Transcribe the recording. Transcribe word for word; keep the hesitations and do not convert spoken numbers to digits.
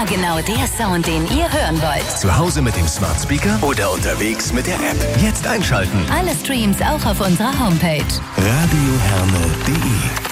Immer genau der Sound, den ihr hören wollt. Zu Hause mit dem Smart Speaker oder unterwegs mit der App. Jetzt einschalten. Alle Streams auch auf unserer Homepage. radioherne punkt de